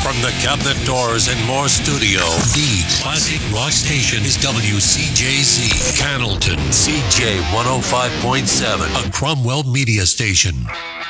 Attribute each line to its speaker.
Speaker 1: From the Cabinet Doors and More studio, the classic rock station is WCJZ, Cannleton, CJ 105.7, a Cromwell media station.